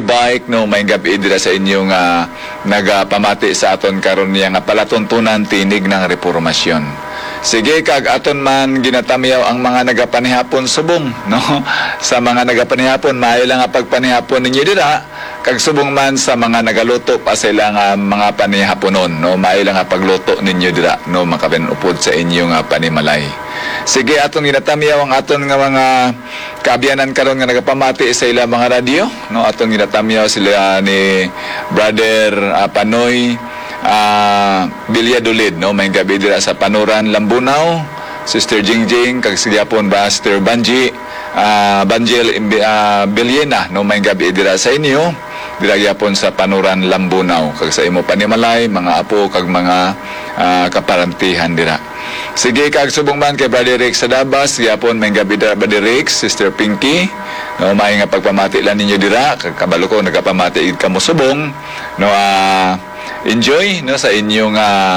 bike no may gabi dira sa inyong nagapamati sa aton karon niya nga palatuntunan tinig ng reformasyon. Sige kag aton man ginatamyaw ang mga nagapanihapon subong no sa mga nagapanihapon maayo lang nga pagpanihapon ninyo dira kag subong man sa mga nagaluto pa sila nga mga panihaponon no maayo lang nga pagluto ninyo dira no makabenupod sa inyong panimalay. Sige atong ginatamyaw ang aton nga mga kaabyanan karon nga nagapamati sa ila mga radyo no atong ginatamyaw sila ni Brother Panoy Bilyadolid no may gabi dira sa Panuran Lambunaw, Sister Jingjing kag sigyapon Pastor Banji Banjel Bilyena no may gabi dira sa inyo dira gyapon sa Panuran Lambunaw kag sa imo panimalay mga apo kag mga kaparantihan dira. Sige kag subong man kay Brother Rex sa Dabas gyapon may gabi dira Brother Rex, Sister Pinky no may nga pagpamati lang ninyo dira kag kabalo ko nagapamati id kamo subong no enjoy no sa inyong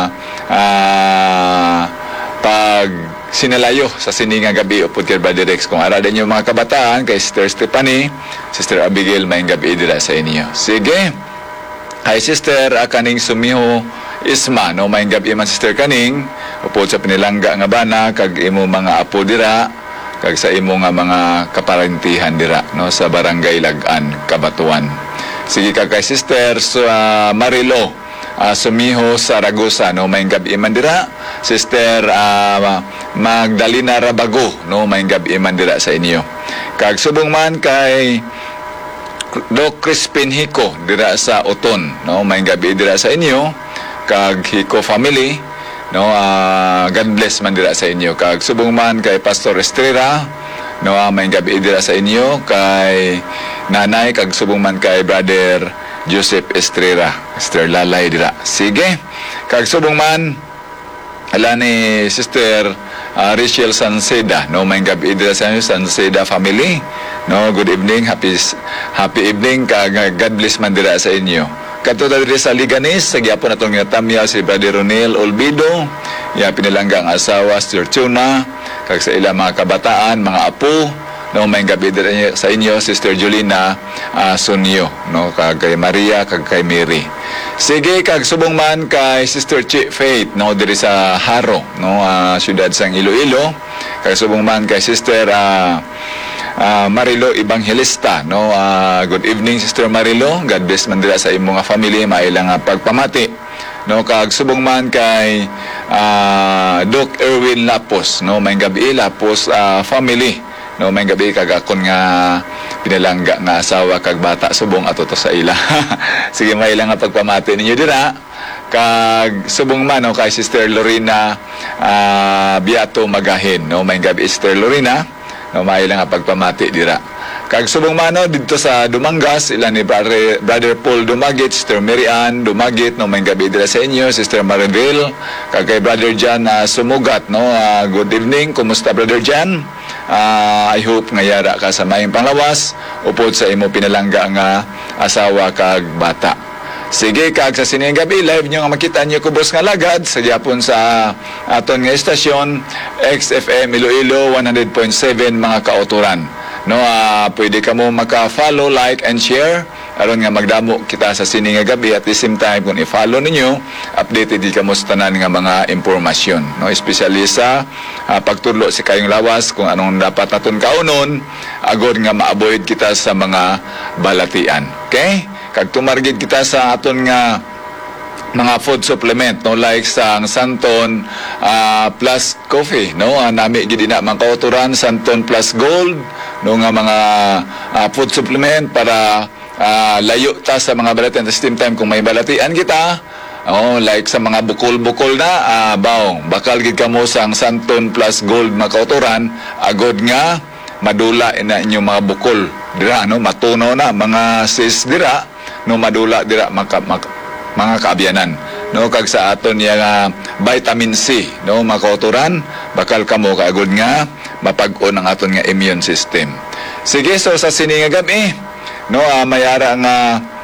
pag sinalayo sa siningang gabi upod kay Brother Rex kung ara din yung mga kabataan kay Sister Stephanie, Sister Abigail may gabi dira sa inyo. Sige. Hi Sister kaning Sumiho Isma no may gabi man Sister kaning upod sa pinilangga nga bana kag imo mga apo dira kag sa imo nga mga kaparantihan dira no sa Barangay Lagan, Kabatuan. Sige kag kay Sister Marilo Sumiho Saragosa no may gabi man dira. Sister Magdalena Rabago no may gabi man dira sa inyo. Kag subong man kay Doc Crispin Hiko dira sa Uton no may gabi dira sa inyo. Kag Hiko family no God bless man dira sa inyo. Kag subong man kay Pastor Estrera no may gabi dira sa inyo kay nanay kag subong man kay Brother Joseph Estrera, Sister Lalay dira. Sige. Kag subong man ala ni Sister Rachel Sanseda no may gabi dira sa inyo Sanseda family. No, good evening, happy evening kag God bless man dira sa inyo. Kadto diri sa Liganis, sa gyapon atong natamya si Brother Ronel Olbido, ya pinilangga ang asawa Sister Tuna, kag sa ilang mga kabataan, mga apo, no may gabi diri sa inyo Sister Julina Sunyo, no kag kay Maria kag kay Mary. Sige kag subong man kay Sister Chi Faith no diri sa Haro no siyudad sang Iloilo, kag subong man kay Sister Marilo Evangelista no good evening Sister Marilo, God bless man dira sa imong family mailang pagpamati no kag subong man kay Doc Erwin Lapos no may gabi Lapos family no may gabi kag akon nga pinalangga nga asawa kag bata subong ato to sa ila. Sige mailang pagpamati ninyo dira kag subong man no kay Sister Lorena Biato Magahin no may gabi Sister Lorena no may lang pagpamati dira. Kag subong mano dito sa Dumangas ilan ni Brother Paul Dumagit, Sister Mary Ann Dumagit no may gabi dira sa inyo, Sister Maribel, kag kay Brother Jan Sumugat no good evening, kumusta Brother Jan? I hope nga yara ka sa maayong panglawas upod sa imo pinalangga nga asawa kag bata. Sige kag sa sining gabi live nyo nga makita nyo kubos nga lagad sa Japon sa aton nga estasyon XFM Iloilo 100.7 mga kauturan no pwede ka mo maka-follow, like and share aron nga magdamo kita sa sining nga gabi at the same time kung i-follow ninyo updated di kamo sa tanan nga mga impormasyon no especially sa pagtudlo sa kayong lawas kung anong dapat naton kaunon agod nga ma-avoid kita sa mga balatian. Okay? Kag tumargid kita sa aton nga mga food supplement no like sang Santon plus coffee no nami gid na mga kauturan Santon plus gold no nga mga food supplement para layo ta sa mga balatian at the same time kung may balatian kita like sa mga bukol-bukol na baong bakal gid kamo sang Santon plus gold mga kauturan agod nga madula ina inyong mga bukol dira no matunaw na mga sis dira no madula dira mga kaabyanan no kag sa aton nga vitamin C no makauturan bakal kamo kaagod nga mapag-on ang aton nga immune system. Sige so sa sini nga gabi no mayara nga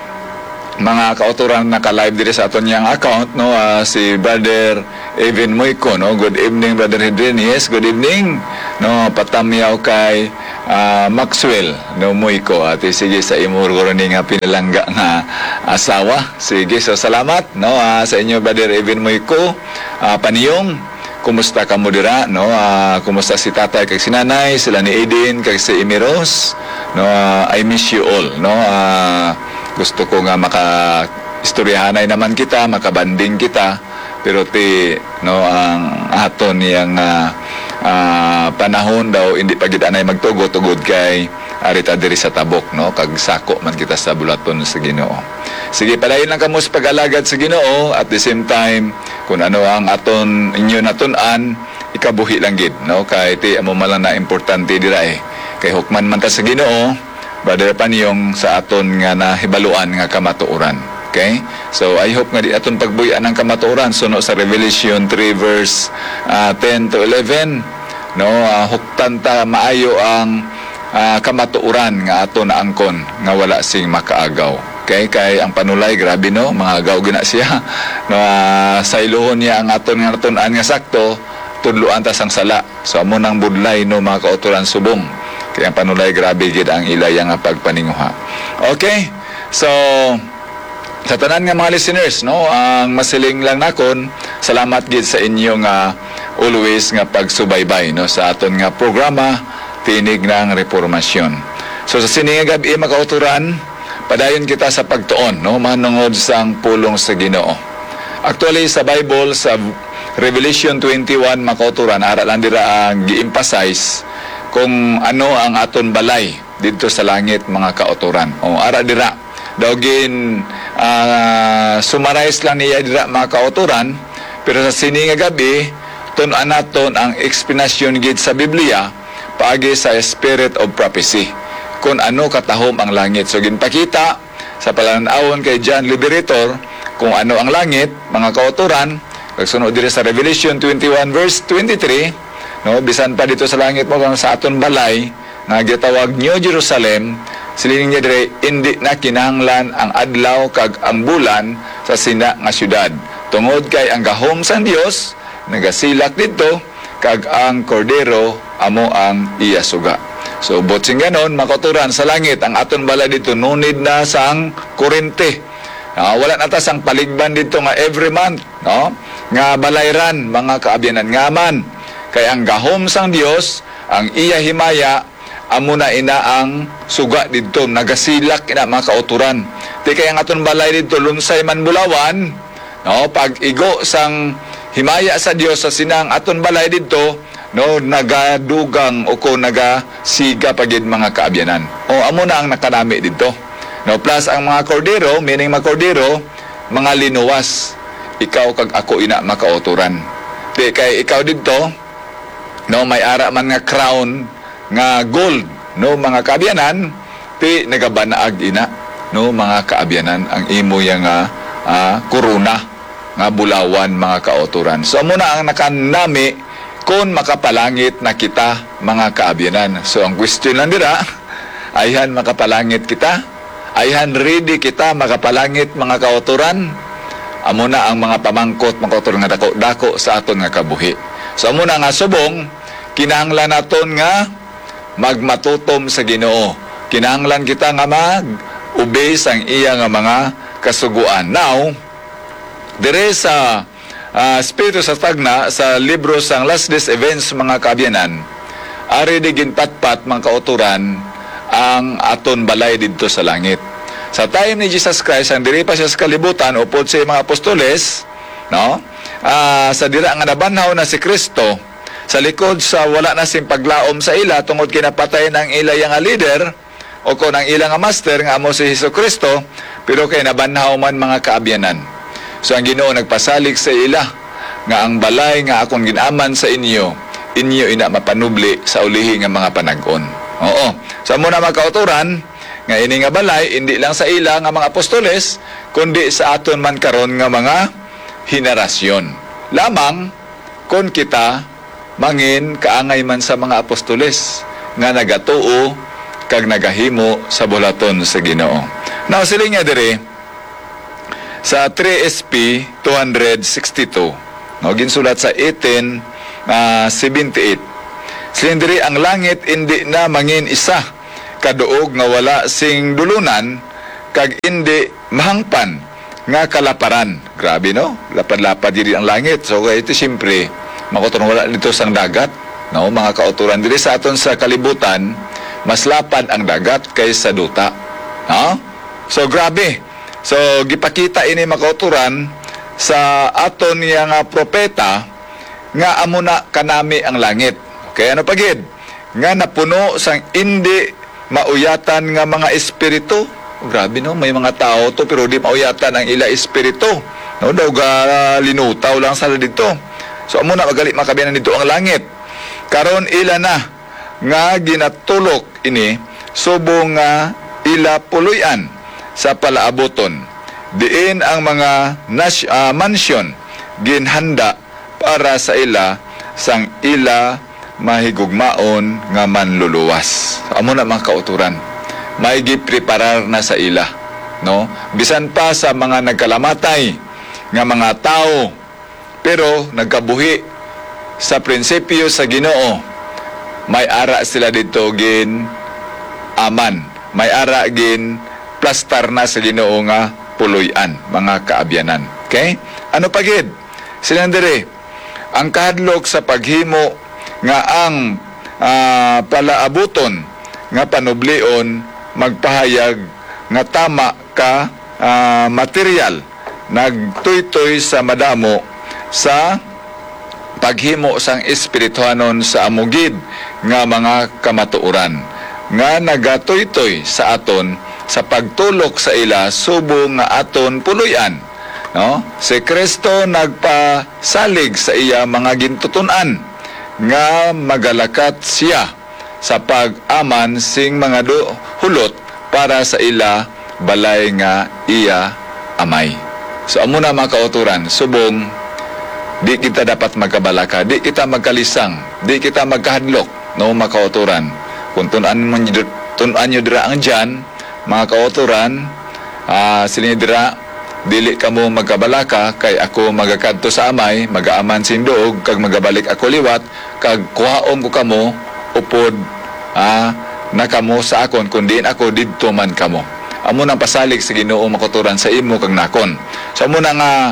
mga kauturan naka-live diri sa aton yang account no si Brother Evan Moico no good evening Brother Hedren. Yes good evening no patamyaw kay Maxwell no Moiko at sige sa imo ni nga pinalangga nga asawa. Sige, so salamat no sa inyo Brother Evan Moiko. Paniyong kumusta ka mo dira no? Kumusta si tatay kag si nanay, sila ni Aiden kag si Emiros no? I miss you all no. Gusto ko nga istoryahanay naman kita, makabanding kita, pero no ang aton niyang panahon daw hindi pa gid anay magtugod-tugod kay arita diri sa tabok no, kag sako man kita sa bulaton sa Ginoo. Sige, palayon lang kamo sa pag-alagad sa Ginoo, at the same time kung ano ang aton inyo natun-an ikabuhi lang gid no, kay amo man na importante dira kay hukman man ta sa Ginoo, Brother Panyong sa aton nga nahibaluan nga kamatuoran. Okay? So, I hope nga di aton pagbuyan ang kamatuoran. Suno sa Revelation 3 verse 10 to 11. No? Huktan ta maayo ang kamatuoran nga aton na angkon nga wala sing makaagaw. Okay? Kay ang panulay, grabe no? Mga agaw gina siya. No, sa iluhon niya ang aton nga natunan nga sakto, tudluan ta sang sala. So, amo nang budlay no mga kauturan subong. Kaya ang panulay, grabe gid ang ilay nga pagpaninguha. Okay? So, sa tanan nga mga listeners no, ang masiling lang nakon, salamat gid sa inyong always nga pagsubaybay no sa aton nga programa Tinig ng Reformasyon. So sa sini nga gabi makauturan, padayon kita sa pagtuon no manungod sang pulong sa Ginoo. Actually sa Bible sa Revelation 21 makauturan ara lang dira ang gi-emphasize kung ano ang aton balay didto sa langit mga kauturan. O ara dira dawgin summarize lang niya dira mga kauturan, pero sa sini nga gabi tun-an naton ang explanation gid sa Biblia paagi sa Spirit of Prophecy kung ano katahom ang langit. So ginpakita sa palanawon kay John Liberator kung ano ang langit mga kauturan. Kagsunod diri sa Revelation 21 verse 23 no, bisan pa dito sa langit mo sa aton balay nga gitawag New Jerusalem, siling niya dire, hindi na kinahanglan ang adlaw kag ang bulan sa sina nga syudad. Tungod kay ang gahom sang Dios nagasilak dito kag ang kordero amo ang iya suga. So botsing ganon makauturan sa langit ang aton balay dito nunid na sang kurente. Wala na ta sang paligban dito nga every month no nga balayran mga kaabyanan ngaman kay ang gahom sang Dios ang iya himaya amo na ina ang suga dito nagasilak ina mga kauturan. Di kay ang aton balay dito lunsay man bulawan no pag igo sang himaya sa Dios sa sinang aton balay dito no nagadugang o ko nagasiga pagid mga kaabyanan. O amo na ang nakanami dito. No plus ang mga kordero, meaning mga kordero, mga linuwas. Ikaw kag ako ina makauturan. Di kay ikaw dito no may ara man nga crown nga gold no mga kaabyanan, ti nagabanaag ina no mga kaabyanan ang imo yang korona nga bulawan mga kauturan. So amo na ang nakanami kung makapalangit na kita mga kaabyanan. So ang question lang dira, ayhan makapalangit kita? Ayhan ready kita makapalangit mga kauturan? Amo na ang mga pamangkot mga kauturan nga dako sa aton nga kabuhi. So amo na nga subong kinahanglan naton nga magmatutom sa Ginoo. Kinahanglan kita nga mag-obey sang iya nga mga kasuguan. Now, dire sa Espiritu sa Tagna, sa libro sang Last Days Events mga kaabyanan, ari di ginpatpat mga kauturan ang aton balay didto sa langit. Sa time ni Jesus Christ, ang diri pa siya sa kalibutan, upod sa mga apostoles, no? Sa dira nga nabanhaw na si Kristo, sa likod sa wala na sing paglaom sa ila tungod kinapatay ng ila yang leader o kung ang ila nga master nga amo si Jesucristo, pero kay nabanhaw man mga kaabyanan. So ang Ginoo nagpasalig sa ila nga ang balay nga akong ginaman sa inyo ina mapanubli sa ulihi nga mga panag-on. Oo. So amo na mga kauturan nga ini nga balay hindi lang sa ila nga mga apostoles kundi sa aton man karon nga mga henerasyon. Lamang kung kita mangin kaangay man sa mga apostoles nga nagatuo kag nagahimo sa bulaton sa Ginoo. Now siling nga dire sa 3SP 262 no ginsulat sa 1878 Silindiri ang langit indi na mangin isa, kaduog nga wala sing dulunan, kag indi mahangpan nga kalaparan. Grabe no? Lapad-lapad diri ang langit. So ito siyempre, makuturong wala dito sang dagat. No? Mga kauturan diri sa aton sa kalibutan, mas lapad ang dagat kaysa duta. No? So grabe. So gipakita ini mga kauturan sa aton nga propeta nga amuna kanami ang langit. Okay, ano pagid? Nga napuno sang indi mauyatan nga mga espiritu. Grabe no, may mga tao to pero di mauyatan ang ila espiritu. No, daw linutaw lang sa dito. So amuna magali makabiyanan dito ang langit. Karon ila na nga ginatulok ini subong nga ila puluyan sa palaaboton. Diin ang mga mansyon ginhanda para sa ila sang ila mahigugmaon nga manluluwas. Amo na mga kauturan. May gipreparar na sa ila, no? Bisan pa sa mga nagkalamatay nga mga tao pero nagkabuhi sa prinsipyo sa Ginoo. May ara sila dito gin aman. May ara gin plastar na sa Ginoo nga puloy-an, mga kaabyanan. Okay? Ano pagid? Sinandere, ang kahadlok sa paghimo nga ang palaabuton nga panublion magpahayag nga tama ka material nagtuytoy sa madamo sa paghimo sang espirituhanon sa amugid nga mga kamatuoran nga nagatuytoy sa aton sa pagtulok sa ila subong nga aton puloy-an. No? Si Kristo nagpasalig sa iya mga gintutunan nga magalakat siya sa pag-aman sing mga hulot para sa ila balay nga iya amay. So amo na mga kauturan, subong di kita dapat magkabalaka, di kita magkalisang, di kita magkahadlok, no mga kauturan. Kung tunan nyo dira ang dyan, mga kauturan, sila dira dili kamo magkabalaka kay ako magakadto sa amay, magaaman sindoog kag magabalik ako liwat kag kuhaon ko kamo upod na kamo sa akon kundi ako didto man kamo. Amo nang pasalig sa Ginoo makuturan sa imo kag nakon. So amo na nga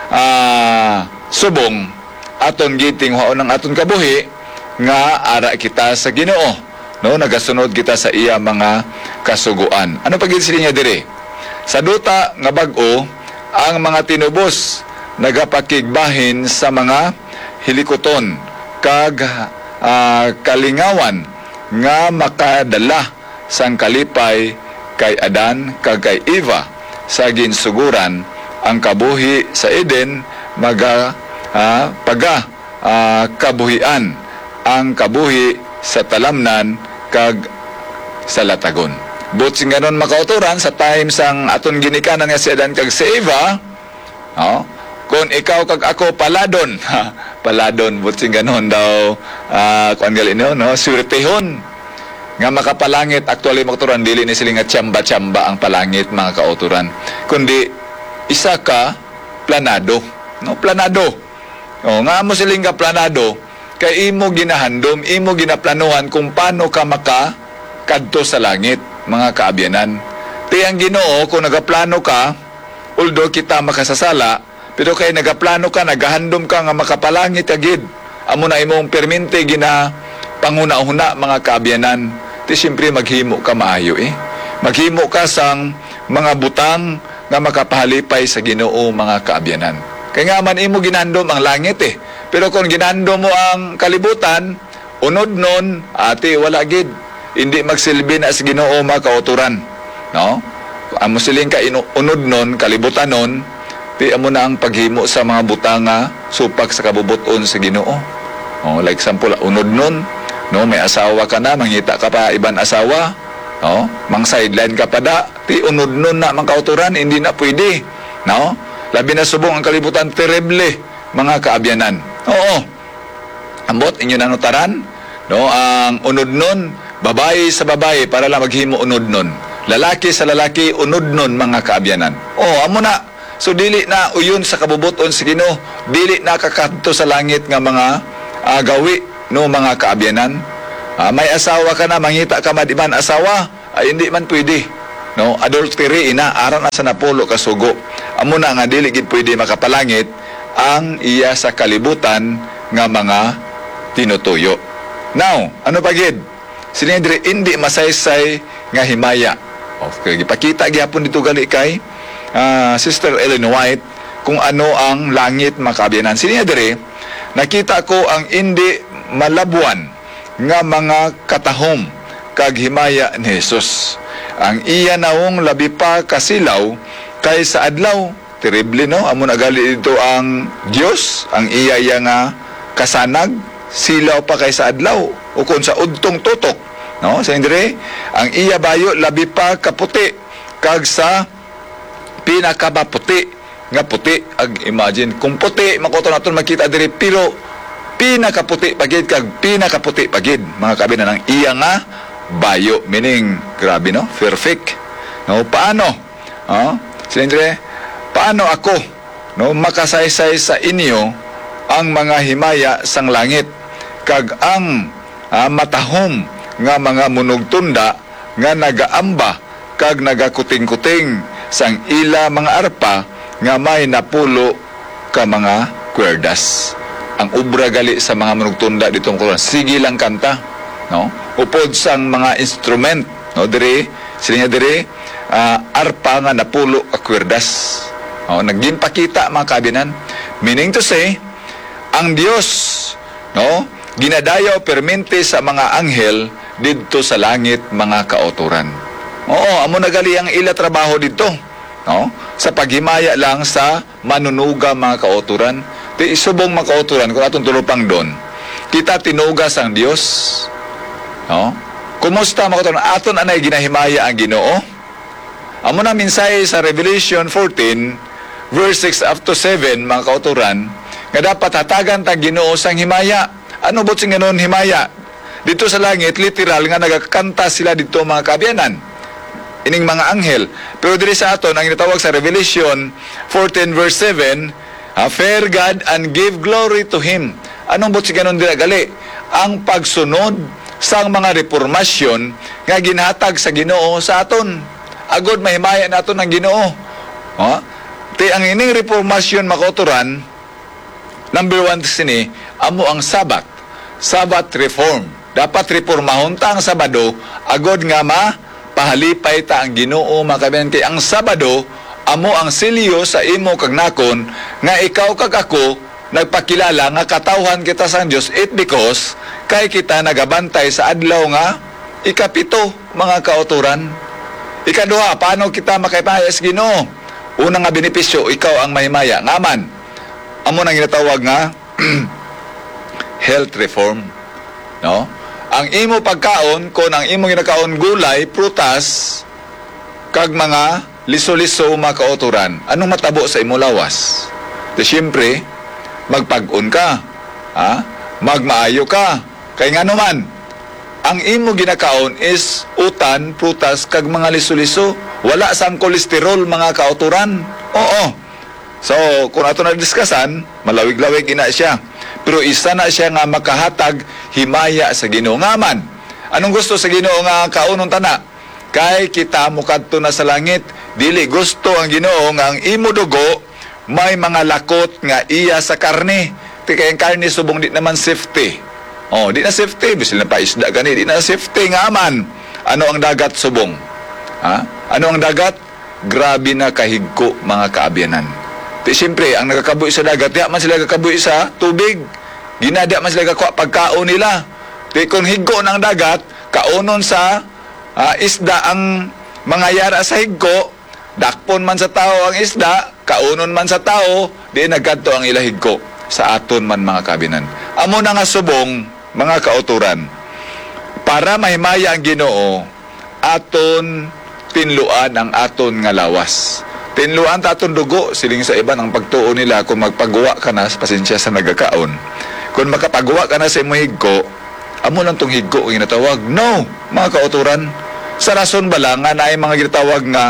subong aton giting haon ang aton kabuhi nga ara kita sa Ginoo, no? Nagasunod kita sa iya mga kasuguan. Ano pagid sila niya dire? Sa duta nga bag-o ang mga tinubos nagapakigbahin sa mga hilikoton kag kalingawan nga makadala sang kalipay kay Adan kag kay Eva sa ginsuguran ang kabuhi sa Eden kabuhian ang kabuhi sa talamnan kag sa latagon. Butsing ganon makauturan sa time sang aton ginikanan nga si Adan kag si Eva, no? Kung ikaw kag ako paladon, paladon butsing ganon daw kuan gali no, surtehon nga makapalangit. Actually makauturan dili ni sila nga tsamba-tsamba ang palangit mga kauturan, kundi isa ka planado, no? Planado. O nga mo siling ka planado kay imo ginahandom, imo ginaplanuhan kung paano ka makakadto sa langit. Mga kaabyanan, tiyang Ginoo kung nagaplano ka, although kita makasasala, pero kay nagaplano ka, nagahandom ka nga makapalangit agid, amo na imong permente gina panguna-una mga kaabyanan. Ti siyempre maghimo ka maayo maghimo ka sang mga butang nga makapahalipay sa Ginoo mga kaabyanan. Kay nga man imo ginandom ang langit pero kung ginandom mo ang kalibutan, unod nun ate wala gid, hindi magsilbi na sa Ginoo mga kauturan, no? Amo siling ka unod nun, kalibutan nun, ti amo na ang paghimo sa mga butang nga supak sa kabubuton sa Ginoo. Like example, unod nun, no, may asawa ka na, mangita ka pa iban asawa, no? Mang sideline ka pa da, ti unod nun na mga kauturan, hindi na pwede, no? Labi na subong ang kalibutan, terrible mga kaabyanan. Oo. Ambot inyo nanutaran, no, ang unod nun, babae sa babae para lang maghimo unod nun. Lalaki sa lalaki unod nun mga kaabyanan. Amo na. So dili na uyon sa kabubuton sa Ginoo, dili na kakadto sa langit nga mga gawi no mga kaabyanan. May asawa ka na, mangita ka madiman asawa, ay hindi man pwede. No, adultery ina aran na sa napulo ka sugo. Amo na nga dili gid pwede makapalangit ang iya sa kalibutan nga mga tinutuyo. Now, ano pa gid? Sila dire hindi masaysay nga himaya. Okay, gipakita gyapon dito gali kay Sister Ellen White kung ano ang langit makabyanan. Sila dire nakita ko ang hindi malabuan nga mga katahom kag himaya ni Jesus. Ang iya naong labi pa kasilaw kaysa adlaw. Terrible, no? Amo na gali dito ang Dios, ang iya nga kasanag, silaw pa kaysa adlaw o kung sa udtong tutok, no? Sa indire, ang iya bayo labi pa kaputi kag sa pinakabaputi nga puti. Ag imagine kung puti makoto naton makita dire, pero pinakaputi pagid kag pinakaputi pagid mga kabinan ng iya nga bayo, meaning grabe, no? Perfect. No, paano? Siyempre, paano ako, no, makasaysay sa inyo ang mga himaya sang langit kag ang matahom nga mga munugtunda nga nagaamba kag nagakuting-kuting sang ila mga arpa nga may napulo ka mga kwerdas. Ang ubra gali sa mga munugtunda ditong Quran, sige lang kanta, no? Upod sang mga instrument, no, dire sila dire arpa nga napulo ka kwerdas. Nagginpakita mga kabinan, meaning to say ang Dios, no, ginadayaw permente sa mga anghel didto sa langit mga kauturan. Oo, amo nagali ang ila trabaho dito, no, sa paghimaya lang sa manunuga mga kauturan. Di isubong mga kauturan kung atong tulupang doon kita tinugas ang Dios, no? Kumusta mga kauturan? Aton anay ginahimaya ang Ginoo. Amo na minsay sa Revelation 14 verse 6 up to 7 mga kauturan nga dapat hatagan ta Ginoo sang himaya. Ano bot sing ganon himaya? Dito sa langit literal nga nagakanta sila dito mga kaabyanan, ining mga anghel. Pero diri sa aton ang gitawag sa Revelation 14 verse 7, fear God and give glory to Him. Anong bot sing ganon dira gali? Ang pagsunod sang mga reformasyon nga ginhatag sa Ginoo sa aton. Agod mahimaya naton ang Ginoo. Ti ang ining reformasyon makoturan, number 1 sini, amo ang Sabat. Sabat reform. Dapat reformahon ta ang Sabado, agod nga pahalipay ta ang Ginoo makabiyan kay ang Sabado amo ang silyo sa imo kag nakon nga ikaw kag ako nagpakilala nga katawhan kita sa Dios, it because kay kita nagabantay sa adlaw nga ikapito mga kauturan. Ikaduha, paano kita makahimaya sa Ginoo? Unang nga benepisyo, ikaw ang mahimaya. Ngaman, amo nang ginatawag nga health reform, no? Ang imo pagkaon, kung ang imo ginakaon gulay, prutas, kag mga liso-liso mga kauturan, anong matabo sa imo lawas? De siyempre, magpag-on ka, magmaayo ka, kay nga naman, ang imo ginakaon is utan, prutas, kag mga liso-liso. Wala sang kolesterol mga kauturan. Oo. So, kung ato na diskusan, malawig-lawig ina siya. Pero isa na siya nga makahatag himaya sa Ginoo. Ngaman, anong gusto sa Ginoo nga kaunon tana? Kay kita mukadto na sa langit, dili gusto ang Ginoo nga ang imo dugo may mga lakot nga iya sa karne. Kaya ang karne subong di naman safety. Di na safety, bisil na paisda gani, di na safety nga man. Ano ang dagat subong? Ano ang dagat? Grabe na kahigko mga kaabyanan. Di siyempre, ang nakakabuhi sa dagat, di man sila kakabuhi sa tubig. Ginada man sila kakuha pagkaon nila. Di kung higko ng dagat, kaunon sa isda ang mga yara sa higko, dakpon man sa tao ang isda, kaunon man sa tao, di nagkadto ang ila higko sa aton man mga kabinan. Amo na nga subong, mga kauturan, para mahimaya ang Ginoo, aton tinluan ang aton nga lawas. Tinluan ta aton dugo, siling sa iba ng pagtuo nila, kung magpagawa ka na, pasensya sa nagakaon. Kung makapagawa ka na sa imo higko, amo lang tong higko ang ginatawag. No, mga kauturan, sa rason ba lang nga naay mga ginatawag nga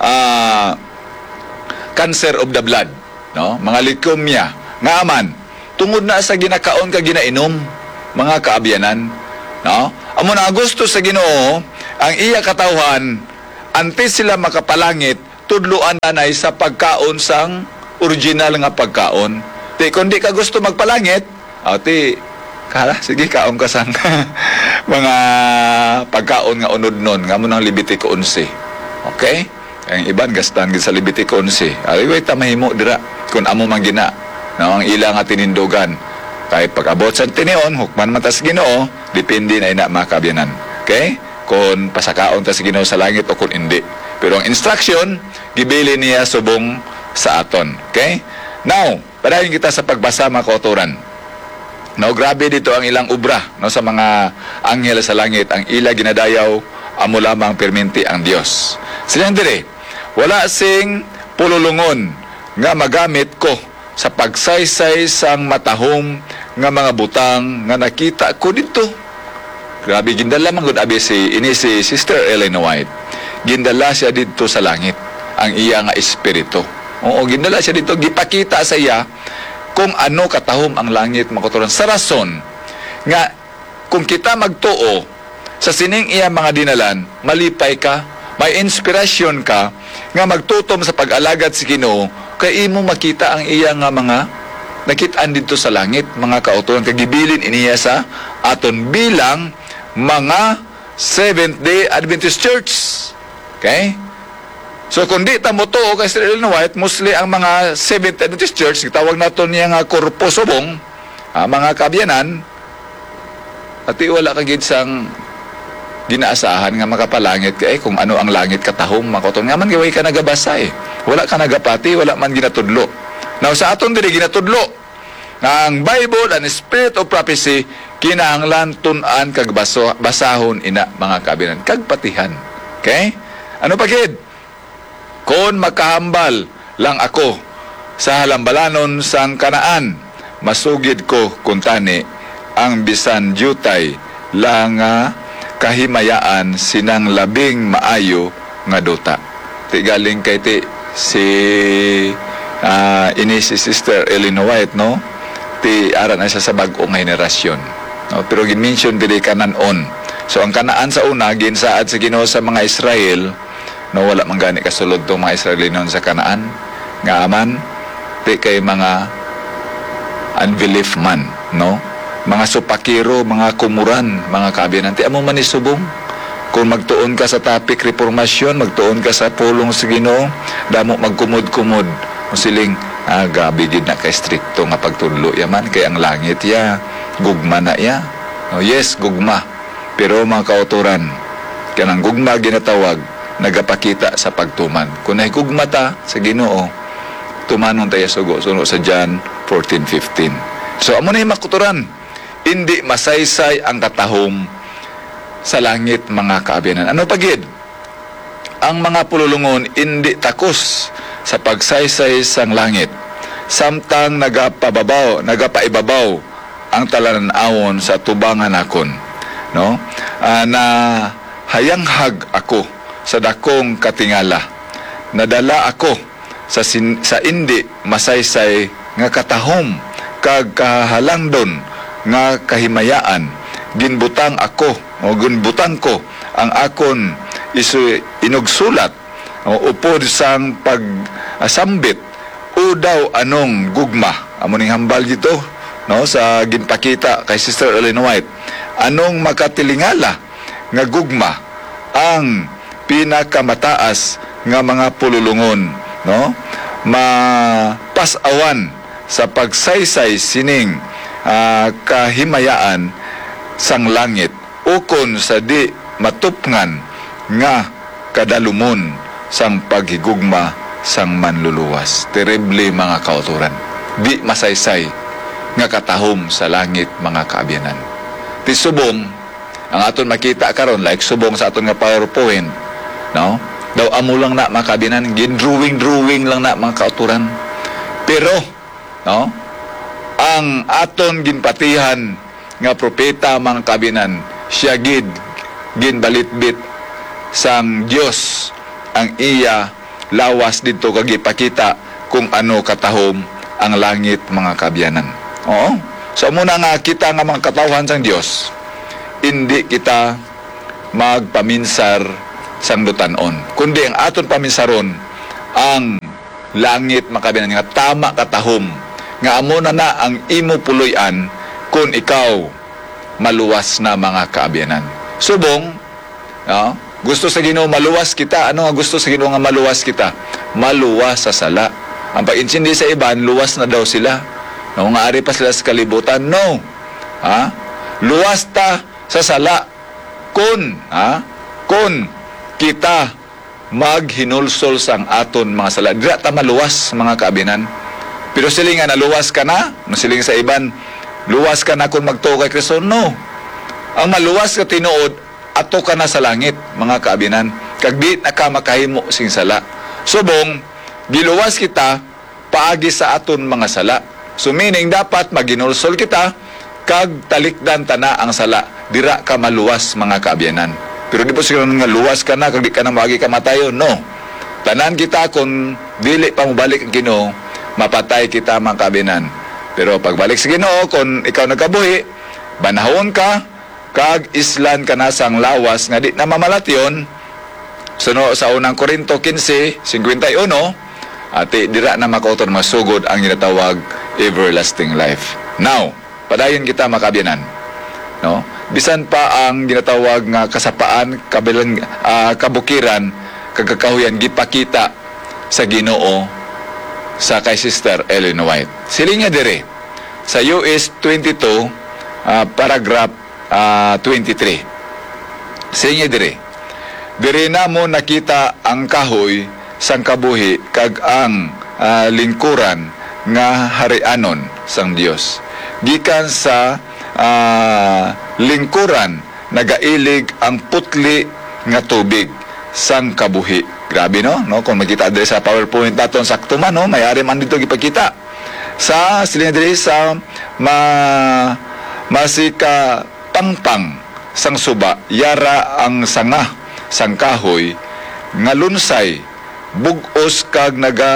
cancer of the blood, no? Mga leukemia, nga aman, tungod na sa ginakaon ka ginainom, mga kaabyanan, no? Amo na gusto sa Ginoo ang iya katawhan antes sila makapalangit tudloan nanay sa pagkaon sang original nga pagkaon. Di kundi ka gusto magpalangit, ti sige kaon ka sang mga pagkaon nga unod nun nga mo nang Levitico 11. Okay? Ang iban gastan gid sa Levitico 11. Ay ta mahimo dira kun amo man gina no ang ila nga tinindugan. Kay pag-abot sa tinion, hukman man ta sa Ginoo, depende na ina mga kaabyanan. Okay? Kung pasakaon ta sa Ginoo sa langit o kung hindi. Pero ang instruction, gibili niya subong sa aton. Okay? Now, padayon kita sa pagbasa mga kauturan. No, grabe dito ang ilang obra no sa mga anghel sa langit, ang ila ginadayaw amo lamang perminti ang Dios. Silang dire, wala sing pululungon nga magamit ko sa pagsaysay sang matahom nga mga butang nga nakita ko dito. Grabe, gindala man gud abi si Sister Ellen White. Gindala siya dito sa langit ang iya nga espiritu. Oo, gindala siya dito, gipakita sa iya kung ano katahom ang langit makuturan sa rason nga kung kita magtuo sa sining iya mga dinalan, malipay ka, may inspirasyon ka nga magtutom sa pag-alagad sa Ginoo kay imo makita ang iya nga mga nakitaan dito sa langit, mga kauturan kagibilin iniya sa aton bilang mga Seventh-day Adventist Church. Okay? So kung di ta mo to kay Sister Ellen White, mostly ang mga Seventh-day Adventist Church, tawag nato niya nga korpo subong, mga kabyanan, at wala ka gid sang ginaasahan nga makapalangit kay kung ano ang langit katahom makoton nga man gaway ka nagabasa wala ka nagapati, wala man ginatudlo. Now sa aton diri ginatudlo nga ang Bible and Spirit of Prophecy kinahanglan tun-an kag basahon ina mga kabinan kag patihan. Okay? Ano pa gid? Kon makahambal lang ako sa halambalanon sang Kanaan, masugid ko kuntani ang bisan jutay lang kahimayaan sinang labing maayo nga duta. Ti galing kay ti si si Sister Ellen White, no? Ti aran na siya sa bag-ong henerasyon. No? Pero gin-mention dili Kanaan. So ang Kanaan sa una ginsaad sa Ginoo sa mga Israel, no, wala man gani kasulod tong mga Israelinon sa Kanaan nga aman ti kay mga unbelief man, no? Mga supakiro, mga kumuran, mga kabinan. Ti amo man isubong. Kung magtuon ka sa topic reformasyon, magtuon ka sa pulong sa Ginoo, damo magkumod-kumod. Musiling gabi gid na kay stricto nga pagtudlo yaman kay ang langit ya gugma na ya. No, yes, gugma. Pero mga kauturan, kanang gugma ginatawag nagapakita sa pagtuman. Kung nahigugma ta sa Ginoo, tumanon tayo sugo sa John 14:15. So amo na yung makuturan. Hindi masaysay ang katahom sa langit mga kaabyanan. Ano pagid? Ang mga pululungon hindi takos sa pagsaysay sang langit. Samtang nagapaibabaw ang talanawon sa tubangan akon. No? Na hayanghag ako sa dakong katingala. Nadala ako sa hindi masaysay nga katahom kag kahalangdon nga kahimayaan. Ginbutang ako o ginbutang ko ang akon inugsulat o upod sang pagsambit o daw anong gugma. Amo ning hambal dito, no, sa ginpakita kay Sister Ellen White. Anong makatilingala nga gugma ang pinakamataas nga mga pululungon, no? Mapasawan sa pagsaysay sining kahimayaan sang langit ukon sa di matupngan nga kadalumon sang paghigugma sang manluluwas. Terrible mga kauturan. Di masaysay nga katahom sa langit mga kaabyanan. Ti subong ang aton makita karon like subong sa aton nga PowerPoint, no? Daw amo lang na mga kaabyanan, gin-drawing lang na mga kauturan. Pero, no? Ang aton ginpatihan nga propeta mga kabinan, siya ginbalitbit sang Dios ang iya lawas dito kag ipakita kung ano katahom ang langit mga kabyanan. Oo. So muna nga kita nga mga katawhan sang Dios, hindi kita magpaminsar sang dutanon, kundi ang aton paminsaron ang langit makabinan nga tama katahom nga amo na ang imo puloy-an kung ikaw maluwas na mga kaabianan. Subong, gusto sa Ginoo maluwas kita. Ano nga gusto sa Ginoo nga maluwas kita? Maluwas sa sala. Ang pag-intindi sa iban, luwas na daw sila. Nga ari pa sila sa kalibutan. No. Luwas ta sa sala. Kun kita maghinulsol sang aton mga sala. Dira ta maluwas mga kaabianan. Pero siling nga naluwas ka na, siling sa iban, luwas ka na kung magtuo kay Kristo. No. Ang maluwas ka tinuod, ato ka na sa langit, mga kaabinan. Kag di na ka makahimo sing sala. Subong, giluwas kita, paagi sa aton mga sala. So meaning, dapat maginulsol kita, kag talikdan tana ang sala. Dira ka maluwas, mga kaabianan. Pero di po siguro nga luwas ka na, kag di ka na maagi kamatayon. No. Tanan kita kung dili pa mabalik ang Ginoo, mapatay kita mga kaabinan. Pero pagbalik sa Ginoo, kung ikaw nagkabuhi, banahon ka, kag islan ka na sang lawas, nga di na mamalatyon, suno sa unang Korinto 15:51, ati dira na makauton masugod ang ginatawag everlasting life. Now, padayon kita mga kaabinan. No? Bisan pa ang ginatawag nga kasapaan, kabilang kabukiran, kagakahuyan, gipakita sa Ginoo sa kay Sister Ellen White. Siling nga dire sa US 22 paragraph 23. Siling nga dire na mo nakita ang kahoy sang kabuhi kag ang lingkuran nga harianon sang Dios. Gikan sa lingkuran nagailig ang putli nga tubig sang kabuhi. Grabe no? Kung makita dito sa PowerPoint natin sakto man, no? Mayari man dito ipakita. Sa siling dito sa masika pangpang sang suba, yara ang sanga sang kahoy nga lunsay bugos kag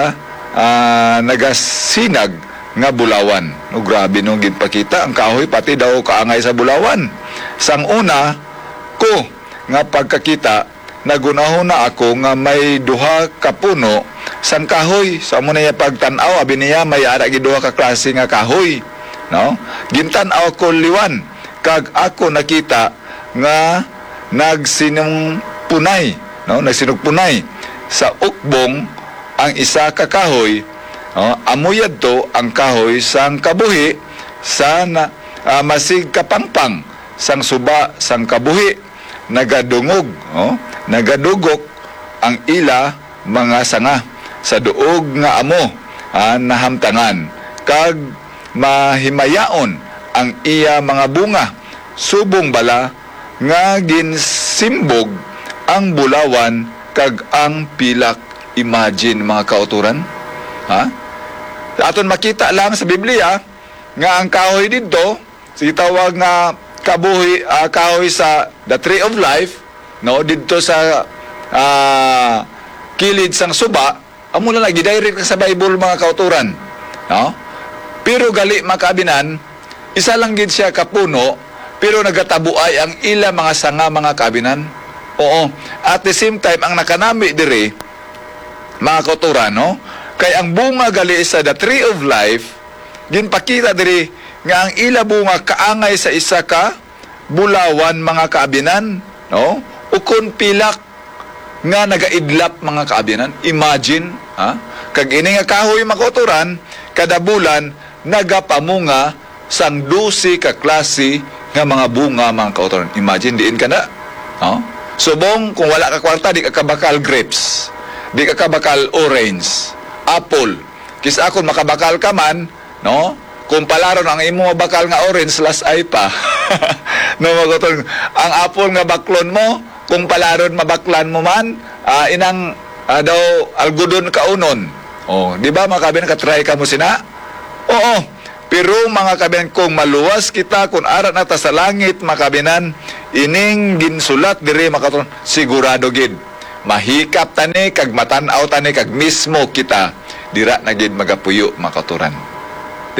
nagasinag nga bulawan. No, grabe no gipakita ang kahoy pati daw kaangay sa bulawan. Sang una ko nga pagkakita, nagunahon na ako nga may duha ka puno sang kahoy. Sa mo na pagtan-aw, abi niya may ara gi duha ka klase nga kahoy. No? Gintan-aw ko liwan, kag ako nakita nga nagsinungpunay, no? Nagsinugpunay sa ukbong ang isa ka kahoy. No? Amuyad to ang kahoy sang kabuhi sa masig kapangpang sang suba sang kabuhi. Nagadungog, nagadugok ang ila mga sanga sa duog nga amo nahamtangan, kag mahimayaon ang iya mga bunga, subong bala nga ginsimbog ang bulawan kag ang pilak. Imagine mga kauturan, aton makita lang sa Biblia nga ang kahoy dito tawag nga kabuhi, kahoy sa the tree of life, no, dito sa kilid sang suba, amo na gidirect sa Bible mga kauturan, no? Pero gali makabinan, isa lang gid siya kapuno, pero nagatabuay ang ila mga sanga mga kabinan. Oo. At the same time, ang nakanami dire mga kauturan, no? Kay ang bunga gali sa the tree of life, ginpakita dire nga ang ila bunga kaangay sa isa ka bulawan mga kaabinan, no? Ukon pilak nga nagaidlap mga kaabinan. Imagine, kag ini nga kahoy makoturan, kada bulan nagapamunga sang 12 ka klase nga mga bunga mga kauturan. Imagine diin ka na. Subong kung wala ka kwarta, di ka kabakal grapes, di ka kabakal orange, apple. Kisa akon makabakal ka man, no? Kung palaron ang imo bakal nga orange, lasay pa. No, magotong ang apple nga baklon mo, kung palaron mabaklan mo man, inang daw algodon kaunon. Di ba mga kabinan, katry ka mo sina? Oo. Pero mga kabinan, kung maluwas kita, kung arat na ta sa langit, mga kabinan, ining ginsulat dire makatron, sigurado gid. Mahikap tani, kag matanaw tani, kag mismo kita, dira na gid magapuyo makaturan.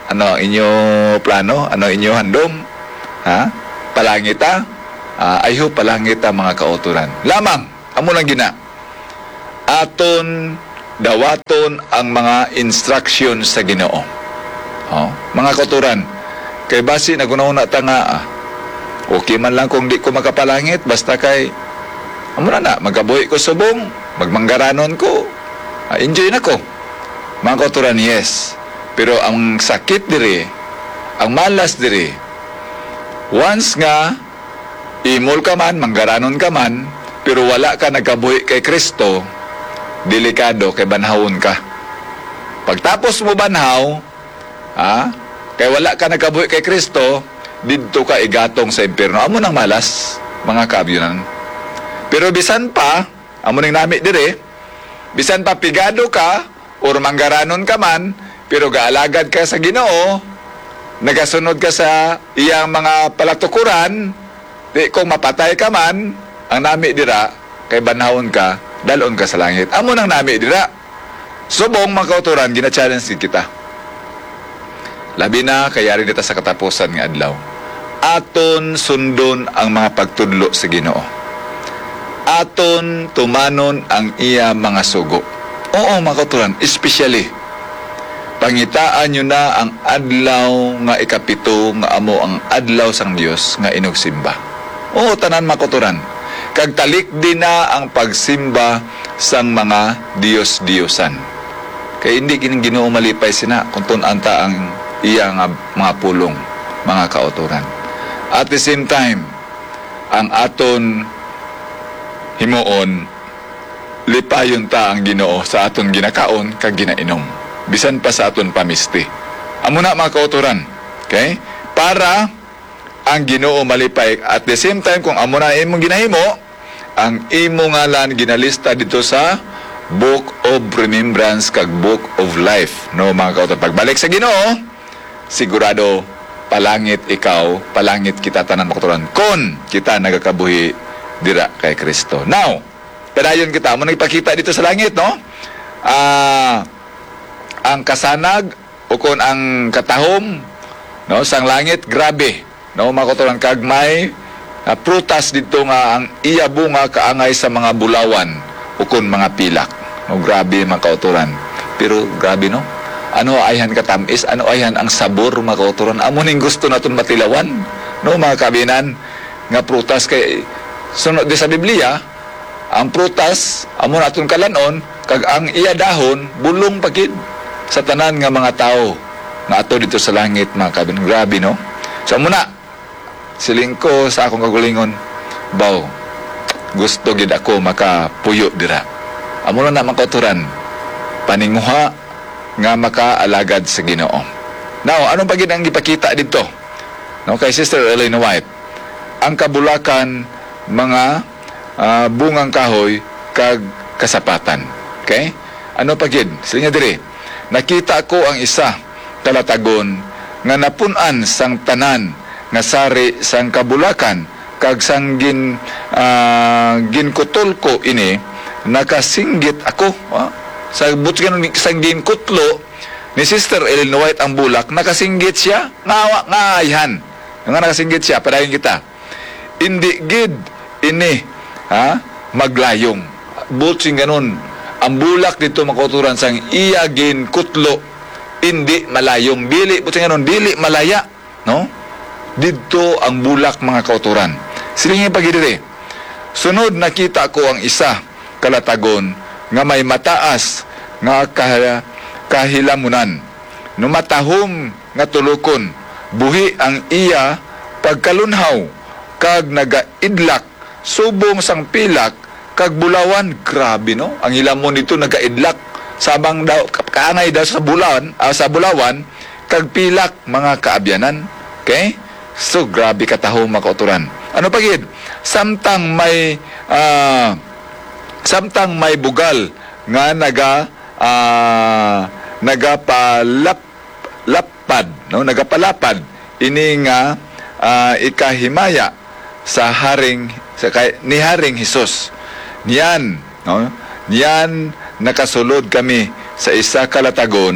Ano ang inyo plano? Ano ang inyo handom? Ha? Palangita? I hope palangita mga kauturan. Lamang, amo lang gina. Aton dawaton ang mga instruction sa Ginoo. Oh, mga kauturan, kay basi nagunahuna ta nga okay man lang kung di ko makapalangit basta kay amo na magabuhi ko subong, magmanggaranon ko. Enjoy na ko. Mga kauturan, yes. Pero ang sakit diri, ang malas diri, once nga imol ka man, manggaranon ka man, pero wala ka nagkabuhi kay Kristo, delikado kay banhawon ka. Pagtapos mo banhaw, kay wala ka nagkabuhi kay Kristo, didto ka igatong sa impyerno. Amo nang malas, mga kaabyonan. Pero bisan pa, amo ning nami dire, bisan pa pigado ka or manggaranon ka man, pero gaalagad ka sa Ginoo, nagasunod ka sa iyang mga palatukuran, di kung mapatay ka man, ang nami dira, kay banhawon ka, dalon ka sa langit. Amo nang nami dira. Subong mga kauturan, gina-challenge kita. Labi na, kayari dita sa katapusan nga adlaw. Aton sundon ang mga pagtudlo sa Ginoo. Aton tumanon ang iya mga sugo. Oo mga kauturan, especially, pangitaan nyo na ang adlaw nga ikapito nga amo ang adlaw sang Dios nga inugsimba. Oo, tanan mga kauturan. Kagtalik din na ang pagsimba sang mga Diyos-Diyosan. Kaya hindi kining Ginoo malipay sina kung tunanta ang iya nga mga pulong, mga kauturan. At the same time, ang aton himuon, lipayon ta ang Ginoo sa aton ginakaon kag ginainom. Bisan pa sa aton pamisti. Amo na mga kauturan. Okay? Para ang Ginoo malipay. At the same time, kung amo na imong ginahimo, ang imo ngalan ginalista dito sa Book of Remembrance kag Book of Life. No, mga kauturan. Pagbalik sa Ginoo, sigurado palangit ikaw, palangit kita tanan mga kauturan. Kon kita nagakabuhi dira kay Kristo. Now, padayon kita mo nagpakita dito sa langit, no? Ang kasanag o kung ang katahom, no, sang langit, grabe, no, mga kauturan, kag may prutas dito nga ang iya bunga kaangay sa mga bulawan o kung mga pilak, no, grabe mga kauturan. Pero grabe, no, ano ayhan katamis, ano ayhan ang sabor mga kauturan, amo ning gusto naton matilawan, no, mga kabinan nga prutas. Kay sunod di sa Biblia, ang prutas amo naton kalanon, kag ang iya dahon bulong pagid sa tanan nga mga tao nga ato dito sa langit, mga kabinan. Grabe, no? So muna, siling ko sa akong kagulingon, baw, gusto gid ako makapuyo dira. Amo na mga kauturan, paninguha nga makaalagad sa Ginoo. Now, anong pagid ang ipakita dito? No, kay Sister Elena White, ang kabulakan, mga bungang kahoy kag kasapatan. Okay? Ano pagid? Silinga diri. Nakita ko ang isa kalatagon nga napunan sang tanan nga sari sang kabulakan kag sang ginkutol ko ini nakasinggit ako. Sa butgan sang ginkutlo ni Sister Ellen White ang bulak, nakasinggit siya, nga ayhan. Nga nakasinggit siya, padayon kita. Indi gid ini maglayong. Butsing ganun. Ang bulak dito makauturan sang iyagin kutlo, hindi malayong. Dili, buti nga nun, dili malaya. No? Dito ang bulak mga kauturan. Silingin pagidiri. Sunod nakita ko ang isa kalatagon nga may mataas nga kahilamunan. Numatahom nga tulukon. Buhi ang iya pagkalunhaw. Kag nagaidlak. Subong sang pilak. Kag bulawan, grabe, no? Ang hilamon dito nagaidlak sabang daw kaangay daw sa bulawan kag pilak mga kaabyanan. Okay? So grabe katahom mga kauturan. Ano pagid? Samtang may bugal nga nagapalapad, no? Nagapalapad ini nga ikahimaya sa ni Haring Hesus. Niyan, no? Niyan nakasulod kami sa isa kalatagon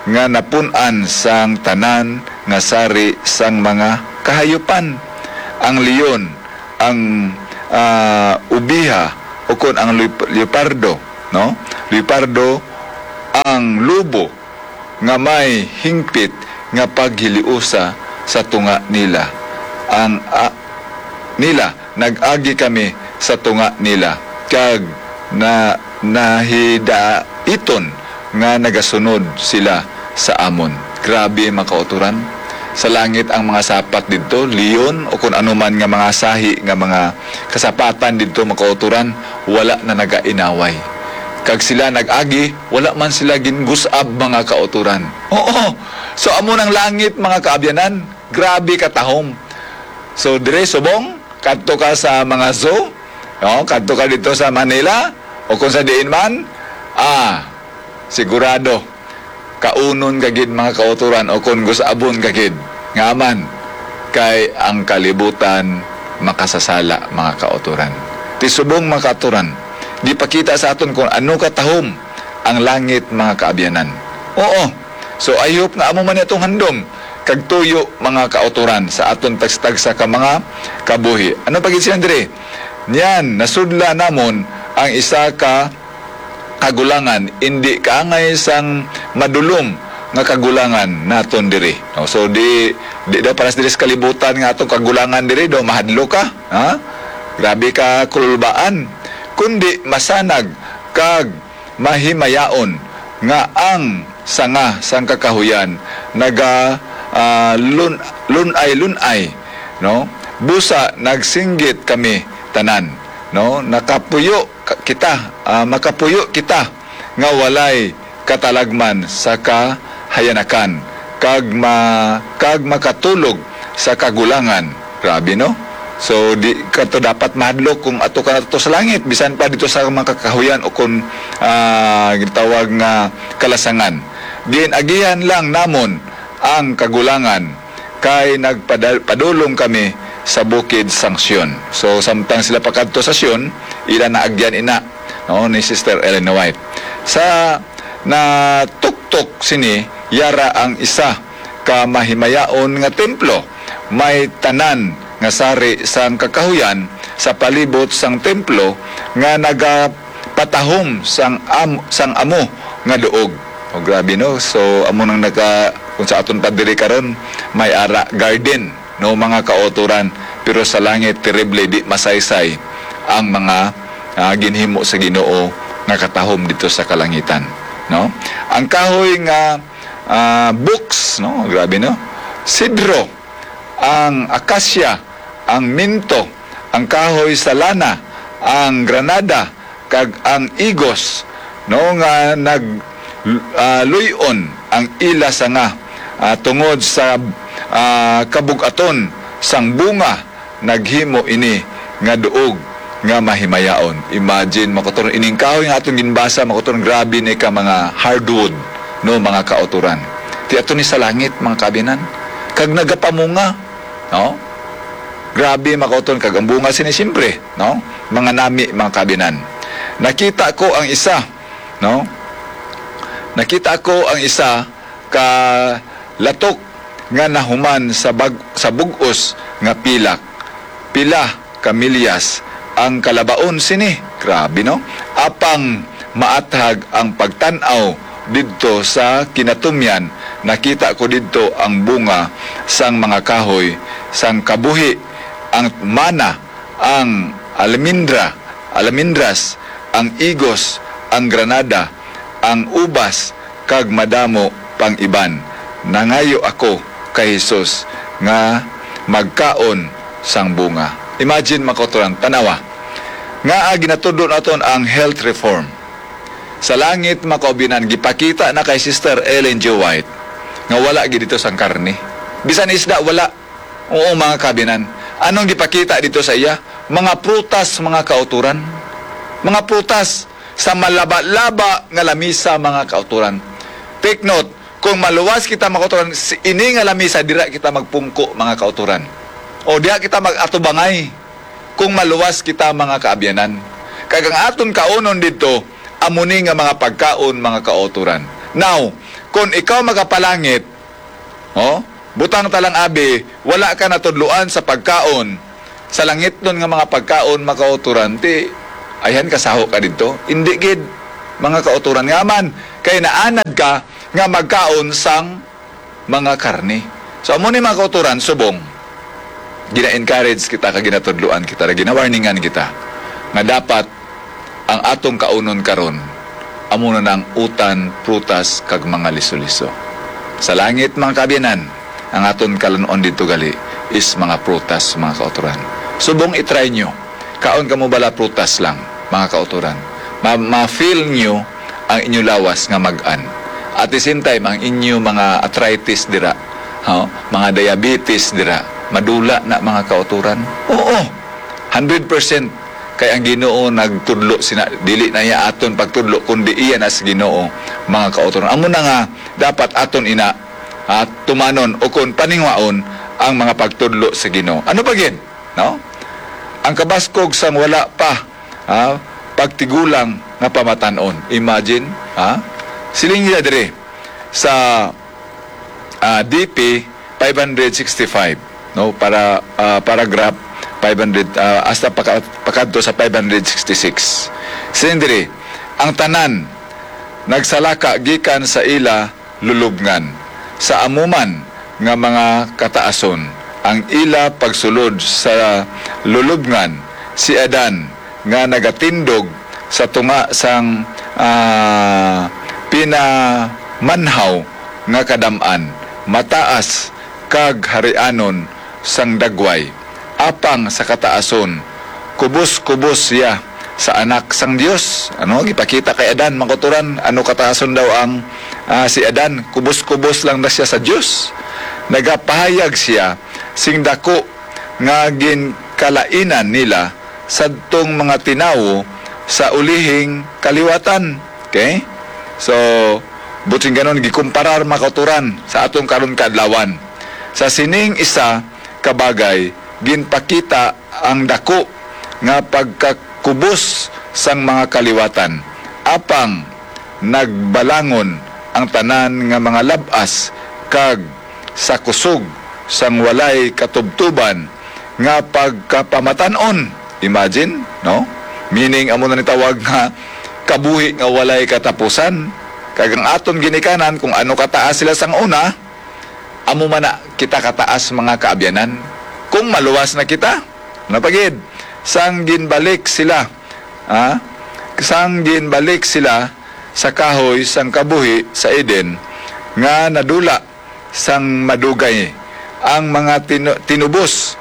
nga napun-an sang tanan nga sari sang mga kahayupan. Ang leon, ang ubiha, o kun ang leopardo, no? Leopardo, ang lubo nga may hingpit nga paghiliusa sa tunga nila. Ang nila nag-agi kami sa tunga nila kag na nahidaiton nga nagasunod sila sa amon. Grabe mga kauturan. Sa langit ang mga sapat dito, leon o kung anuman nga mga sahi nga mga kasapatan dito mga kauturan, wala na nagainaway. Kag sila nag-agi, wala man sila gingusab mga kauturan. Oo. So amo ng langit mga kaabyanan, grabe katahom. So dire subong, kadto ka sa mga zoo, no? Kadto ka dito sa Manila o kung sa diin man, sigurado kaunon kagid mga kauturan o kung gusabon kagid ngaman kay ang kalibutan makasasala mga kauturan. Tisubong mga kauturan, gipakita sa aton kung ano katahom ang langit mga kaabyanan. Oo. So I hope nga amo man itong handom kag tuyo mga kauturan sa aton tagsa ka mga kabuhi. Ano pagit siya dire? Niyan nasudla namon ang isa ka kagulangan, hindi kaangay sang madulom nga kagulangan naton diri. No, so di daw para sa diri sa kalibutan nga atong kagulangan diri do mahadlo ka, ha? Grabe ka kulubaan. Kundi masanag kag mahimayaon nga ang sanga sang kakahuyan naga lunay, no? Busa nagsinggit kami tanan, no? Makapuyo kita nga walay katalagman sa kahayanakan kag makatulog sa kagulangan. Grabe, no? So di kato dapat mahadlok kung ato ka nato sa langit bisan pa dito sa mga kakahuyan o kung gitawag nga kalasangan. Diin agihan lang namon ang kagulangan kay nagpadulong kami sa bukid sang Sion. So samtang sila pakadto sa Sion, ila naagyan ina, no, ni Sister Ellen White. Sa na tuktok sini yara ang isa ka mahimayaon nga templo, may tanan nga sari sang kakahuyan sa palibot sang templo nga nagapatahom sang amo nga duog. O grabe, no? So amo nang kung sa aton padiri karon may ara garden, no, mga kauturan, pero sa langit terrible di masaysay ang mga ginhimo sa Ginoo nga katahom dito sa kalangitan, no? Ang kahoy nga books, no, grabe, no? Sidro, ang akasya, ang minto, ang kahoy sa lana, ang granada kag ang igos, no, nga luyon ang ila sanga tungod sa kabugaton sang bunga naghimo ini nga duog nga mahimayaon. Imagine makoton ining kahoy nga atong ginbasa, makoton grabe ni ka mga hardwood, no, mga kauturan. Ti ato ni sa langit mga kabinan kag nagapamunga, no? Grabe makoton kag ang bunga sini siyempre, no? Mga nami mga kabinan. Nakita ko ang isa, no? Nakita ko ang isa ka latok nga nahuman sa bugos nga pila kamilyas ang kalabaon sini. Grabe, no? Apang maathag ang pagtanaw didto sa kinatumyan, nakita ko didto ang bunga sang mga kahoy sang kabuhi, ang mana, ang almendras, ang igos, ang granada, ang ubas kag madamo pang iban. Nangayo ako kay Jesus nga magkaon sang bunga. Imagine makotoran tanawa nga ginatudo naton ang health reform. Sa langit makaubinan gipakita na kay Sister Ellen G. White nga wala gid dito sang karne. Bisan isda wala. Oo mga kabinan. Anong gipakita dito sa iya? Mga prutas mga kauturan. Mga prutas sa malaba-laba nga lamisa mga kauturan. Take note, kung maluwas kita mga kauturan, ini nga lamisa dira kita magpungko mga kauturan. O diha kita magatubangay kung maluwas kita mga kaabyanan. Kag ang aton kaunon dito, amuni nga mga pagkaon mga kauturan. Now, kung ikaw magapalangit, butang talang abi, wala ka natudluan sa pagkaon, sa langit nun nga mga pagkaon makauturan, ti, ayan kasaho ka dito. Hindi gid, mga kauturan nga man, kay naanad ka nga magkaon sang mga karne. So, amo ni mga kauturan, subong, gina-encourage kita, ginatudluan kita, gina-warningan kita, nga dapat, ang atong kaunon karon amo na ng utan, prutas, kag mga liso-liso. Sa langit, mga kabyanan, ang aton kalanon dito gali is mga prutas, mga kauturan. Subong itry nyo. Kaon ka mo bala prutas lang, mga kauturan. Ma-feel nyo ang inyo lawas nga mag-an. At the same time, ang inyo mga arthritis dira, mga diabetes dira, madula na mga kauturan. Oo, 100%. Kaya ang Ginoo nagtudlo, dili na iya aton pagtudlo, kundi iyan as Ginoo, mga kauturan. Amo na nga, dapat aton ina at tumanon o kung paningwaon ang mga pagtudlo sa Ginoo. Ano ba gid? No? Ang kabaskog sang wala pa pagtigulang nga pamatanon. Imagine, siling nila dire sa DP 565, no, para paragraph 500 hasta pakadto sa 566. Siling dire, ang tanan nagsalaka gikan sa ila lulubngan sa amuman nga mga kataason. Ang ila pagsulod sa lulubngan si Adan nga nagatindog sa tunga sang pinamanhaw nga kadam-an, mataas kag harianon sang dagway, apang sa kataason, kubos-kubos siya sa anak sang Dios. Ano gipakita kay Adan, makuturan, ano kataason daw ang si Adan, kubos-kubos lang na siya sa Dios. Nagapahayag siya sing dako nga ginkalainan nila sadtong mga tinawo sa ulihing kaliwatan. Okay? So, buting ganon, gikumparar makauturan sa atong karon kadlawan. Sa sining isa kabagay, ginpakita ang dako nga pagkakubos sang mga kaliwatan. Apang nagbalangon ang tanan nga mga labas kag sa kusog sang walay katubtuban nga pagkapamatanon. Imagine, no? Meaning, amo na nitawag nga kabuhi nga walay katapusan. Kagang aton ginikanan, kung ano kataas sila sang una, amo man na kita kataas mga kaabyanan. Kung maluwas na kita, napagid, sang ginbalik sila, sang ginbalik sila sa kahoy, sang kabuhi sa Eden, nga nadula sang madugay. Ang mga tinubos,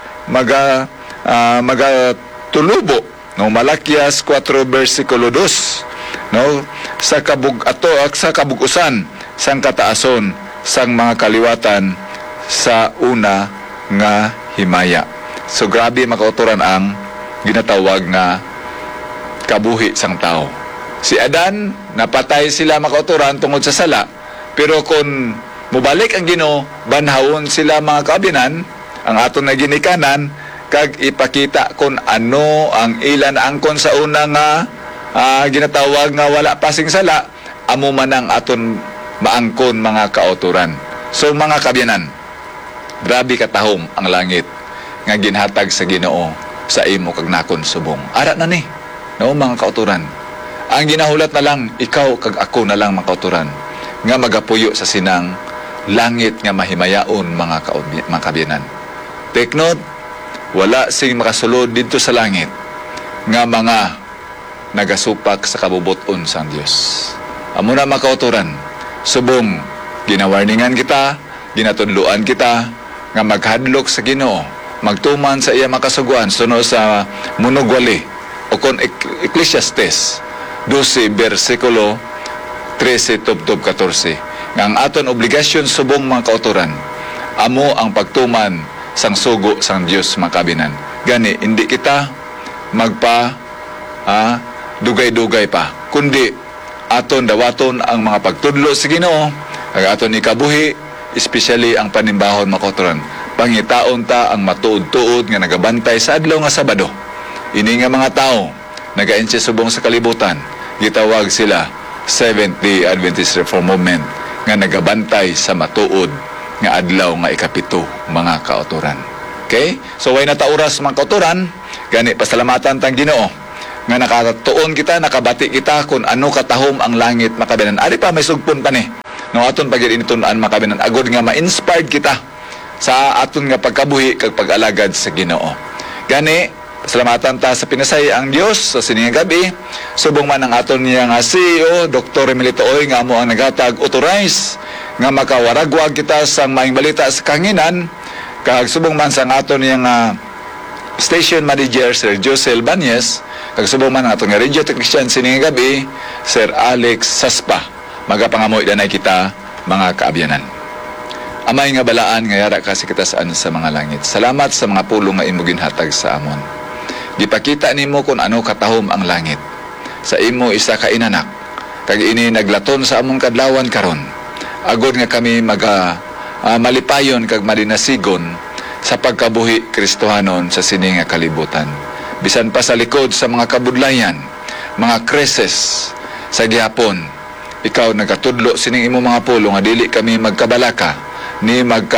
magatulubo, no, Malakias 4 versikulo 2, no, sa kabugusan sang kataason sang mga kaliwatan sa una nga himaya. So grabe makauturan ang ginatawag nga kabuhi sang tao. Si Adan, napatay sila makauturan tungod sa sala, pero kung mubalik ang Ginoo, banhawon sila mga kabinan, ang aton na ginikanan, kag ipakita kung ano ang ilan angkon sa una nga ginatawag nga wala pasing sala, amo man ang aton maangkon mga kauturan. So mga kabiyanan, grabe katahom ang langit nga ginhatag sa Ginoo sa imo kag nakon subong. Ara na ni, no, mga kauturan. Ang ginahulat na lang, ikaw kag ako na lang mga kauturan, nga magapuyo sa sinang langit nga mahimayaon mga kabiyanan. Take note, wala sing makasulod dito sa langit nga mga nagasupak sa kabubuton sang Dios. Amo na mga kauturan, subong ginawarningan kita, ginatudluan kita nga maghadlok sa Ginoo, magtuman sa iya makasuguan suno sa munugwali o kon Ecclesiastes 12 versikulo 13 tubtob 14. Nga ang aton obligasyon subong mga kauturan, amo ang pagtuman sang sugo sang Dios mga kabinan. Gani, hindi kita dugay-dugay pa, kundi aton dawaton ang mga pagtudlo sa Ginoo, ang aton ikabuhi, especially ang panimbahon mga kauturan. Pangitaon ta ang matuod-tuod nga nagabantay sa adlaw nga Sabado. Ini nga mga tao nagaensya subong sa kalibutan, gitawag sila Seventh-day Adventist Reform Movement. nga nagabantay sa matuod nga adlaw nga ikapito, mga kauturan. Okay? So way natauras mga kauturan, gani pasalamatan tang Ginoo nga nakatuon kita, nakabati kita kung ano katahom ang langit makabinan. Ari pa may sugpon pa ni. No aton pagid initunan makabinan agod nga ma-inspired kita sa aton nga pagkabuhi kag pag-alagad sa Ginoo. Gani pasalamatan ta sa pinasay ang Dios sa sining gabi. Subong man ang aton niya nga CEO Dr. Emilito Oy nga amo ang naghatag authorize nga makawaragwag kita sa maayong balita sa kanginan. Kag subong man sa aton niya nga Station Manager Sir Josel Banyes, kag subong man ang aton nga radio technician sining gabi Sir Alex Saspa. Magapangamoy danay kita mga kaabyanan. Amay nga balaan nga yara kasi kita saan sa mga langit. Salamat sa mga pulong nga imo ginhatag sa amon. Gipakita nimo kung ano katahom ang langit. Sa imo isa ka inanak, kag ini naglaton sa among kadlawan karon. Agod nga kami malipayon kag malinasigon sa pagkabuhi Kristohanon sa sining nga kalibutan. Bisan pa sa likod sa mga kabudlayan, mga krisis sa gihapon, ikaw nagkatudlo sining imo mga pulong nga dili kami magkabalaka ni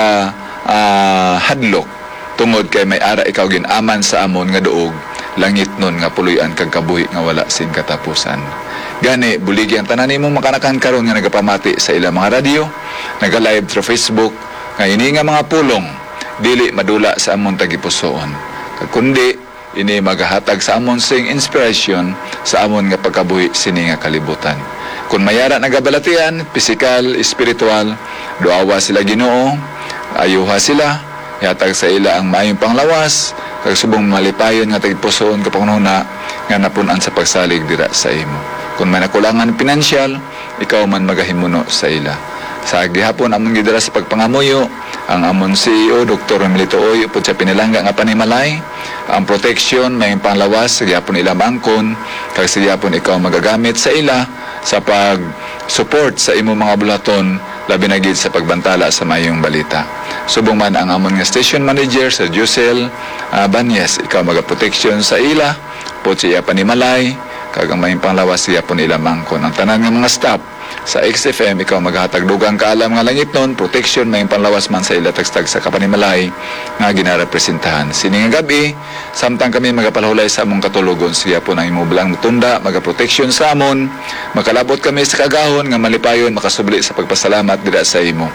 hadlok tungod kay may ara ikaw ginaman sa amon nga duog langit nun nga puloy-an kag kabuhi nga wala sing katapusan. Gani buligi ang tanan nimong makanakan karon nga nagapamati sa ilang mga radio, naga-live through Facebook nga ini nga mga pulong dili madula sa amon tagipusoon. Kag kundi ini magahatag sa amon sing inspiration sa amon nga pagkabuhi sini nga kalibutan. Kung mayara nagabalatian, pisikal, espiritual, duawa sila Ginoo, ayuha sila, yatag sa ila ang maayong panglawas, kag subong malipayon nga tagpusoon kapanghuna nga napunan sa pagsalig dira sa imo. Kung may nakulangan pinansyal, ikaw man magahimuno sa ila. Sa gihapon amon gidara sa pagpangamuyo, ang amon CEO Dr. Emilito Oy upod sa pinilangga nga panimalay, ang protection may panglawas sa gihapon ila mangkon, kag sa gihapon ikaw magagamit sa ila sa pag-support sa imo mga bulaton, labi na gid sa pagbantala sa mayong balita. Subong man ang amon nga station manager sa Josel Banyes, ikaw magaproteksyon sa ila, po siya panimalay, kag ang mayong panglawas siya po nila mangkon. Ang tanan nga mga staff sa XFM, ikaw maghatag dugang kaalam nga langit nun, protection mayong panlawas man sa ila tagstag sa kapanimalay nga ginarepresentahan. Sining nga gabi, samtang kami magapalhulay sa among katulugon, siya po nang imubilang tunda, magaproteksyon sa amon, makalabot kami sa kagahon nga malipayon, makasubli sa pagpasalamat dira sa imo.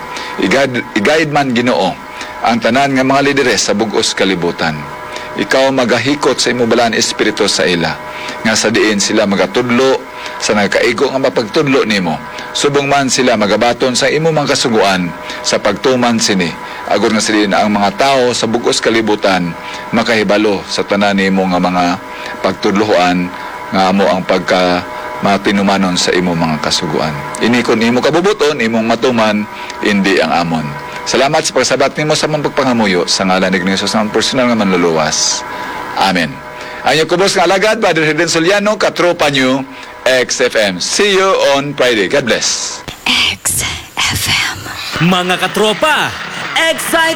I-guide man Ginoo ang tanan nga mga lideres sa bugos kalibutan. Ikaw magahikot sa imubalaan espiritu sa ila, nga sa diin sila magatudlo sa nagkaigo nga mapagtudlo nimo. Subong man sila magabaton sa imo mga kasuguan sa pagtuman sini. Agod nga sila ang mga tao sa bugos kalibutan makahibalo sa tanan nimo nga mga pagtudloan nga amo ang pagka matinumanon sa imo mga kasuguan. Ini kun imo kabubuton, imong matuman, hindi ang amon. Salamat sa pagsabat nimo sa mong pagpangamuyo sa ngalan ni Jesus ng personal nga manluluwas. Amen. Ang iyong kubos nga alagad, Padre Reden Soliano, katropa nyo, XFM. See you on Friday. God bless. XFM. Mga katropa, Excite